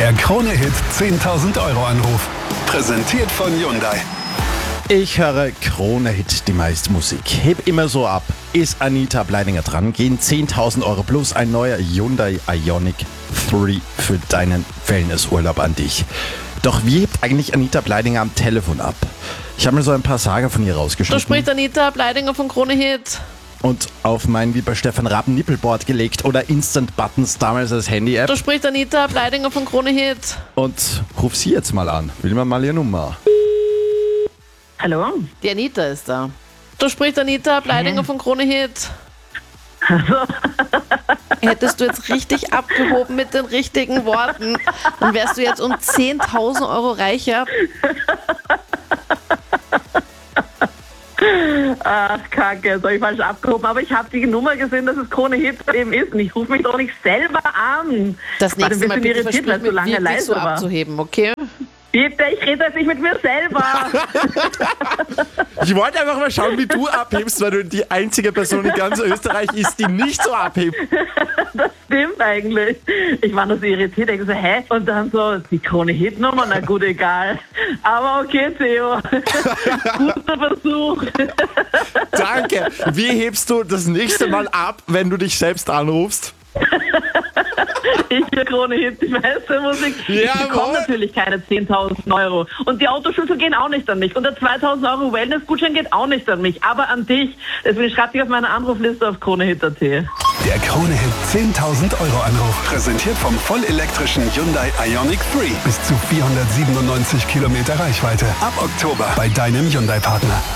Der Krone-Hit 10.000 Euro Anruf. Präsentiert von Hyundai. Ich höre Krone-Hit, die meiste Musik. Heb immer so ab. Ist Anita Bleidinger dran? Gehen 10.000 Euro plus ein neuer Hyundai Ioniq 3 für deinen Wellnessurlaub an dich. Doch wie hebt eigentlich Anita Bleidinger am Telefon ab? Ich habe mir so ein paar Sager von ihr Da rausgeschnitten spricht Anita Bleidinger von Krone-Hit. und auf mein wie bei Stefan Raab Nippelboard gelegt oder Instant-Buttons damals als Handy-App. Da spricht Anita Bleidinger von Krone-Hit. Und ruf sie jetzt mal an. Will man mal ihre Nummer? Hallo? Die Anita ist da. Da spricht Anita Bleidinger von Krone-Hit. Hättest du jetzt richtig abgehoben mit den richtigen Worten, dann wärst du jetzt um 10.000 Euro reicher. Ach, Kacke, jetzt habe ich falsch abgehoben. Aber ich habe die Nummer gesehen, dass es Krone-Hit eben ist. Und ich rufe mich doch nicht selber an. Das nächste Mal bin bitte irritiert, versprich weil mir so lange wirklich leise so war. abzuheben, okay? Bitte, ich rede jetzt nicht mit mir selber. Ich wollte einfach mal schauen, wie du abhebst, weil du die einzige Person in ganz Österreich ist, die nicht so abhebt. Das stimmt eigentlich. Ich war nur so irritiert. Ich so, hä? Und dann so, die Krone-Hit-Nummer, na gut, egal. Aber okay, Theo. Guter Versuch. Danke. Wie hebst du das nächste Mal ab, wenn du dich selbst anrufst? Ich für Krone-Hit, die meiste Musik. Ich Jawohl. bekomme natürlich keine 10.000 Euro. Und die Autoschlüssel gehen auch nicht an mich. Und der 2.000 Euro Wellness-Gutschein geht auch nicht an mich. Aber an dich. Deswegen schreib dich auf meine Anrufliste auf Krone-Hit.at. Der Krone-Hit 10.000 Euro Anruf. Präsentiert vom vollelektrischen Hyundai Ioniq 3. Bis zu 497 Kilometer Reichweite. Ab Oktober bei deinem Hyundai-Partner.